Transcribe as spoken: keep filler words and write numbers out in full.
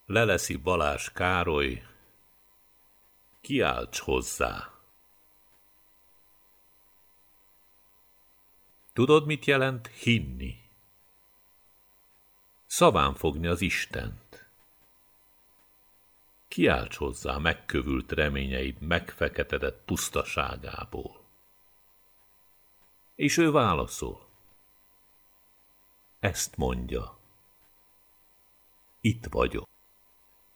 Leleszi Balázs Károly, kiálts hozzá! Tudod, mit jelent hinni? Szaván fogni az Istent. Kiálts hozzá megkövült reményeid megfeketedett pusztaságából. És ő válaszol. Ezt mondja. Itt vagyok.